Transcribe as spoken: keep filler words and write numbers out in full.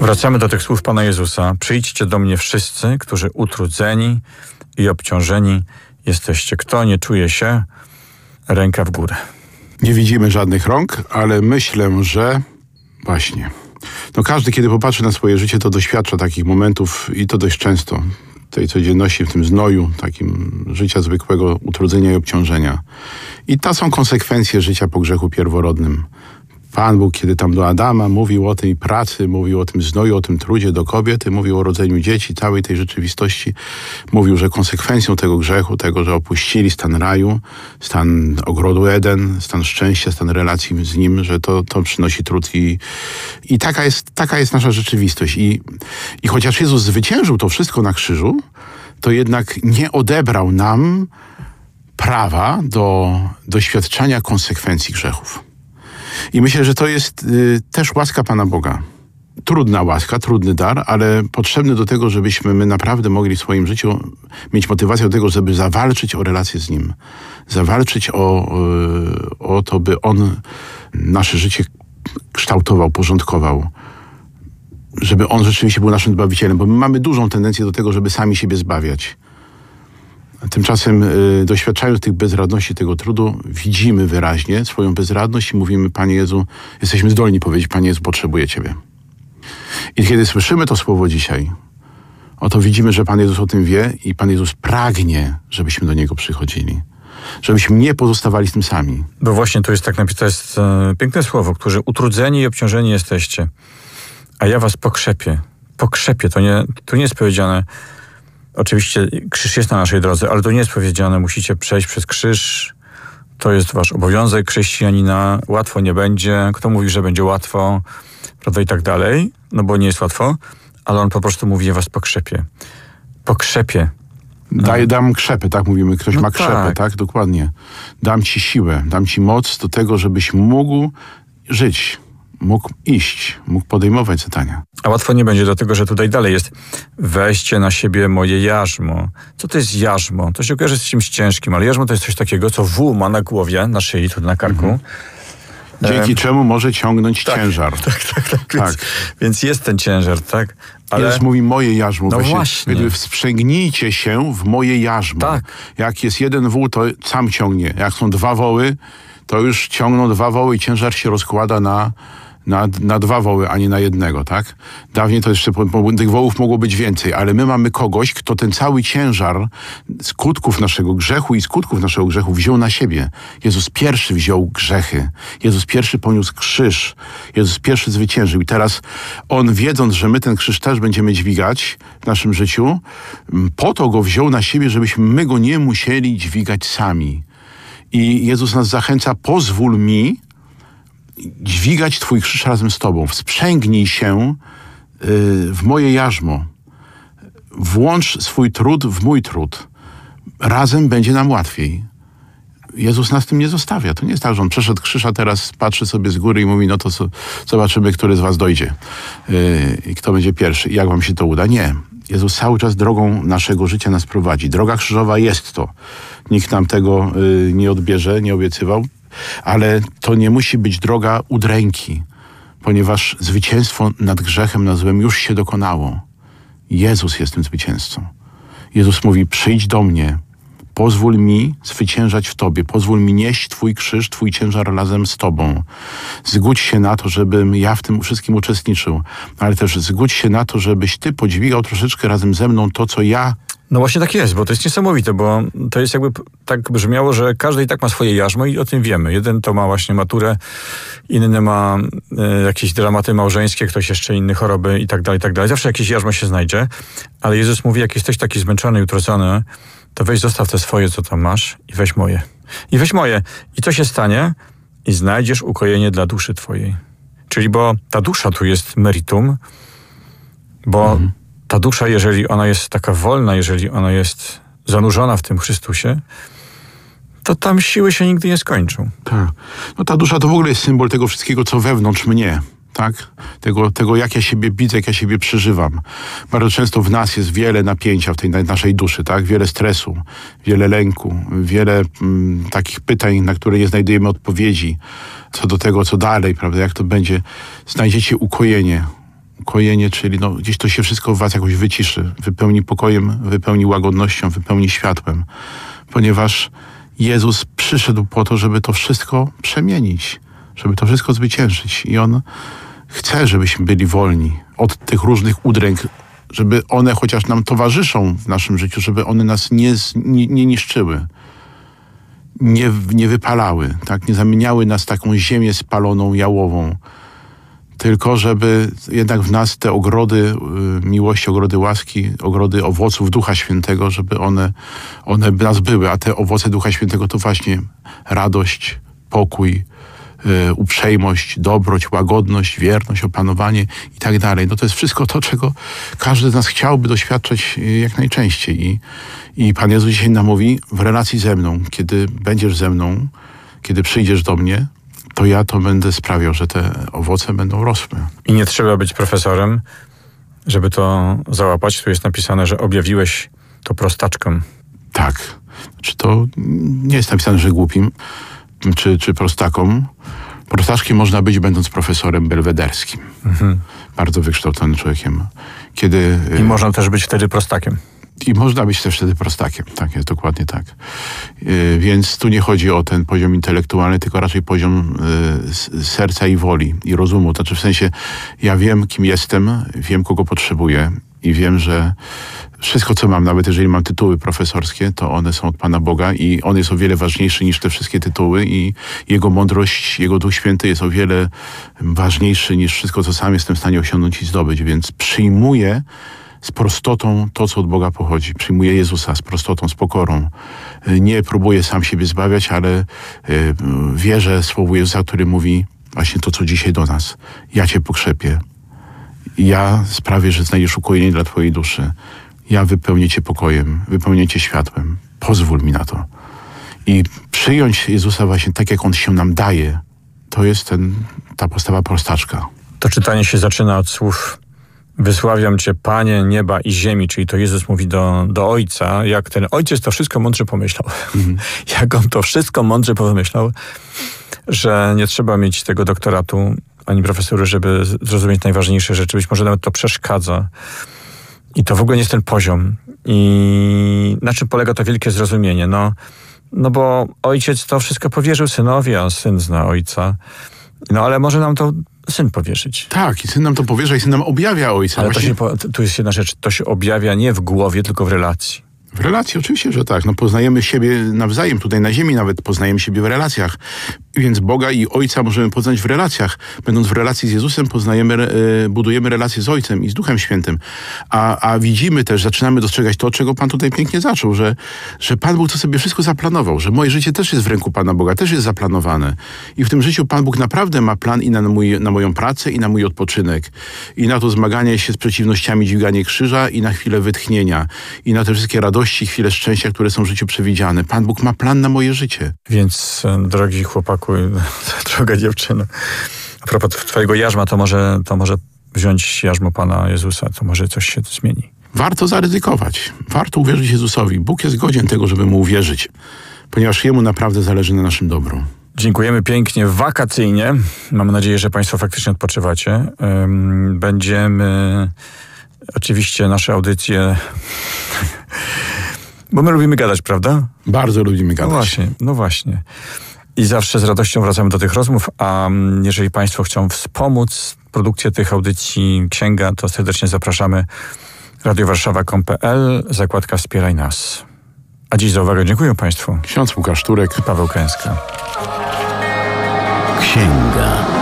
Wracamy do tych słów Pana Jezusa. Przyjdźcie do mnie wszyscy, którzy utrudzeni i obciążeni jesteście. Kto nie czuje się, ręka w górę. Nie widzimy żadnych rąk, ale myślę, że właśnie. No każdy, kiedy popatrzy na swoje życie, to doświadcza takich momentów i to dość często. Tej codzienności, w tym znoju, takim życia zwykłego, utrudzenia i obciążenia. I to są konsekwencje życia po grzechu pierworodnym. Pan Bóg, kiedy tam do Adama mówił o tej pracy, mówił o tym znoju, o tym trudzie do kobiety, mówił o rodzeniu dzieci, całej tej rzeczywistości. Mówił, że konsekwencją tego grzechu, tego, że opuścili stan raju, stan ogrodu Eden, stan szczęścia, stan relacji z Nim, że to, to przynosi trud. I, i taka, jest, taka jest nasza rzeczywistość. I, I chociaż Jezus zwyciężył to wszystko na krzyżu, to jednak nie odebrał nam prawa do doświadczania konsekwencji grzechów. I myślę, że to jest y, też łaska Pana Boga. Trudna łaska, trudny dar, ale potrzebny do tego, żebyśmy my naprawdę mogli w swoim życiu mieć motywację do tego, żeby zawalczyć o relację z Nim. Zawalczyć o, y, o to, by On nasze życie kształtował, porządkował. Żeby On rzeczywiście był naszym Zbawicielem, bo my mamy dużą tendencję do tego, żeby sami siebie zbawiać. Tymczasem y, doświadczając tych bezradności, tego trudu, widzimy wyraźnie swoją bezradność i mówimy: Panie Jezu, jesteśmy zdolni powiedzieć: Panie Jezu, potrzebuję Ciebie. I kiedy słyszymy to słowo dzisiaj, oto widzimy, że Pan Jezus o tym wie i Pan Jezus pragnie, żebyśmy do Niego przychodzili. Żebyśmy nie pozostawali z tym sami. Bo właśnie tu jest tak napisane, to jest e, piękne słowo, którzy utrudzeni i obciążeni jesteście, a ja was pokrzepię. Pokrzepię, to nie, tu nie jest powiedziane. Oczywiście krzyż jest na naszej drodze, ale to nie jest powiedziane, musicie przejść przez krzyż, to jest wasz obowiązek chrześcijanina, łatwo nie będzie, kto mówi, że będzie łatwo, prawda, i tak dalej, no bo nie jest łatwo, ale on po prostu mówi: ja was pokrzepię. Pokrzepię. Daj, dam krzepę, tak mówimy, ktoś no ma krzepę, tak. tak, dokładnie. Dam ci siłę, dam ci moc do tego, żebyś mógł żyć. Mógł iść, mógł podejmować zadania. A łatwo nie będzie, dlatego że tutaj dalej jest: weźcie na siebie moje jarzmo. Co to jest jarzmo? To się kojarzy z czymś ciężkim, ale jarzmo to jest coś takiego, co wół ma na głowie, na szyi, tu na karku. Mhm. Dzięki e... czemu może ciągnąć tak, ciężar. Tak, tak, tak. tak. Więc, więc jest ten ciężar, tak? Ale Jezus mówi: moje jarzmo. No właśnie. właśnie. Sprzęgnijcie się w moje jarzmo. Tak. Jak jest jeden wół, to sam ciągnie. Jak są dwa woły, to już ciągną dwa woły i ciężar się rozkłada na Na, na dwa woły, a nie na jednego, tak? Dawniej to jeszcze tych wołów mogło być więcej, ale my mamy kogoś, kto ten cały ciężar skutków naszego grzechu i skutków naszego grzechu wziął na siebie. Jezus pierwszy wziął grzechy. Jezus pierwszy poniósł krzyż. Jezus pierwszy zwyciężył. I teraz On, wiedząc, że my ten krzyż też będziemy dźwigać w naszym życiu, po to go wziął na siebie, żebyśmy my go nie musieli dźwigać sami. I Jezus nas zachęca: pozwól mi dźwigać Twój krzyż razem z Tobą. Sprzęgnij się y, w moje jarzmo. Włącz swój trud w mój trud. Razem będzie nam łatwiej. Jezus nas tym nie zostawia. To nie jest tak, że On przeszedł krzyż, a teraz patrzy sobie z góry i mówi: no to so, zobaczymy, który z was dojdzie. Yy, I kto będzie pierwszy. I jak wam się to uda. Nie. Jezus cały czas drogą naszego życia nas prowadzi. Droga krzyżowa jest to. Nikt nam tego yy, nie odbierze, nie obiecywał. Ale to nie musi być droga udręki, ponieważ zwycięstwo nad grzechem, nad złem już się dokonało. Jezus jest tym zwycięzcą. Jezus mówi: przyjdź do mnie, pozwól mi zwyciężać w Tobie, pozwól mi nieść Twój krzyż, Twój ciężar razem z Tobą. Zgódź się na to, żebym ja w tym wszystkim uczestniczył, ale też zgódź się na to, żebyś Ty podźwigał troszeczkę razem ze mną to, co ja. No właśnie tak jest, bo to jest niesamowite, bo to jest jakby tak brzmiało, że każdy i tak ma swoje jarzmo i o tym wiemy. Jeden to ma właśnie maturę, inny ma e, jakieś dramaty małżeńskie, ktoś jeszcze inny choroby i tak dalej, i tak dalej. Zawsze jakieś jarzmo się znajdzie, ale Jezus mówi: jak jesteś taki zmęczony i utracony, to weź zostaw te swoje, co tam masz, i weź moje. I weź moje. I to się stanie i znajdziesz ukojenie dla duszy twojej. Czyli bo ta dusza tu jest meritum, bo mhm. ta dusza, jeżeli ona jest taka wolna, jeżeli ona jest zanurzona w tym Chrystusie, to tam siły się nigdy nie skończą. Tak. No ta dusza to w ogóle jest symbol tego wszystkiego, co wewnątrz mnie. Tak? Tego, tego, jak ja siebie widzę, jak ja siebie przeżywam. Bardzo często w nas jest wiele napięcia w tej naszej duszy, tak? Wiele stresu, wiele lęku, wiele mm, takich pytań, na które nie znajdujemy odpowiedzi. Co do tego, co dalej, prawda? Jak to będzie. Znajdziecie ukojenie Ukojenie, czyli no, gdzieś to się wszystko w was jakoś wyciszy, wypełni pokojem, wypełni łagodnością, wypełni światłem. Ponieważ Jezus przyszedł po to, żeby to wszystko przemienić, żeby to wszystko zwyciężyć. I On chce, żebyśmy byli wolni od tych różnych udręk, żeby one chociaż nam towarzyszą w naszym życiu, żeby one nas nie, nie, nie niszczyły, nie, nie wypalały, tak? Nie zamieniały nas w taką ziemię spaloną, jałową. Tylko żeby jednak w nas te ogrody y, miłości, ogrody łaski, ogrody owoców Ducha Świętego, żeby one, one w nas były. A te owoce Ducha Świętego to właśnie radość, pokój, y, uprzejmość, dobroć, łagodność, wierność, opanowanie i tak dalej. No to jest wszystko to, czego każdy z nas chciałby doświadczać y, jak najczęściej. I, I Pan Jezus dzisiaj nam mówi, w relacji ze mną, kiedy będziesz ze mną, kiedy przyjdziesz do mnie, to ja to będę sprawiał, że te owoce będą rosły. I nie trzeba być profesorem, żeby to załapać. Tu jest napisane, że objawiłeś to prostaczkom. Tak. Czy to nie jest napisane, że głupim, czy, czy prostakom. Prostaczkiem można być, będąc profesorem belwederskim. Mhm. Bardzo wykształconym człowiekiem. Kiedy, I można też być wtedy prostakiem. I można być też wtedy prostakiem. Tak, jest dokładnie tak. Yy, więc tu nie chodzi o ten poziom intelektualny, tylko raczej poziom yy, serca i woli i rozumu. To znaczy w sensie, ja wiem, kim jestem, wiem, kogo potrzebuję i wiem, że wszystko, co mam, nawet jeżeli mam tytuły profesorskie, to one są od Pana Boga i On jest o wiele ważniejszy niż te wszystkie tytuły i Jego mądrość, Jego Duch Święty jest o wiele ważniejszy niż wszystko, co sam jestem w stanie osiągnąć i zdobyć. Więc przyjmuję z prostotą to, co od Boga pochodzi. Przyjmuję Jezusa z prostotą, z pokorą. Nie próbuję sam siebie zbawiać, ale wierzę słowu Jezusa, który mówi właśnie to, co dzisiaj do nas. Ja Cię pokrzepię. Ja sprawię, że znajdziesz ukojenie dla Twojej duszy. Ja wypełnię Cię pokojem, wypełnię Cię światłem. Pozwól mi na to. I przyjąć Jezusa właśnie tak, jak On się nam daje, to jest ten, ta postawa prostaczka. To czytanie się zaczyna od słów: wysławiam Cię, Panie nieba i ziemi, czyli to Jezus mówi do, do Ojca, jak ten Ojciec to wszystko mądrze pomyślał. Mhm. Jak On to wszystko mądrze pomyślał, że nie trzeba mieć tego doktoratu ani profesury, żeby zrozumieć najważniejsze rzeczy. Być może nawet to przeszkadza. I to w ogóle nie jest ten poziom. I na czym polega to wielkie zrozumienie? No, no bo Ojciec to wszystko powierzył Synowi, a Syn zna Ojca. No ale może nam to Syn powierzyć. Tak, i Syn nam to powierza i Syn nam objawia Ojca. Ale Właśnie... to się, tu jest jedna rzecz, to się objawia nie w głowie, tylko w relacji. W relacji oczywiście, że tak. No poznajemy siebie nawzajem, tutaj na ziemi nawet poznajemy siebie w relacjach. Więc Boga i Ojca możemy poznać w relacjach. Będąc w relacji z Jezusem, poznajemy, e, budujemy relacje z Ojcem i z Duchem Świętym. A, a widzimy też, zaczynamy dostrzegać to, czego Pan tutaj pięknie zaczął, że, że Pan Bóg to sobie wszystko zaplanował, że moje życie też jest w ręku Pana Boga, też jest zaplanowane. I w tym życiu Pan Bóg naprawdę ma plan i na, mój, na moją pracę, i na mój odpoczynek, i na to zmaganie się z przeciwnościami, dźwiganie krzyża, i na chwilę wytchnienia, i na te wszystkie radości, chwile szczęścia, które są w życiu przewidziane. Pan Bóg ma plan na moje życie. Więc, drogi chłopaku, droga dziewczyno, a propos twojego jarzma, to może, to może wziąć jarzmo Pana Jezusa, to może coś się zmieni. Warto zaryzykować. Warto uwierzyć Jezusowi. Bóg jest godzien tego, żeby Mu uwierzyć, ponieważ Jemu naprawdę zależy na naszym dobru. Dziękujemy pięknie, wakacyjnie. Mam nadzieję, że Państwo faktycznie odpoczywacie. Będziemy oczywiście nasze audycje... Bo my lubimy gadać, prawda? Bardzo lubimy gadać. No właśnie, no właśnie. I zawsze z radością wracamy do tych rozmów, a jeżeli Państwo chcą wspomóc produkcję tych audycji Księga, to serdecznie zapraszamy radio warszawa kropka com kropka pe el, zakładka Wspieraj nas. A dziś za uwagę dziękuję Państwu. Ksiądz Łukasz Turek i Paweł Kęska. Księga.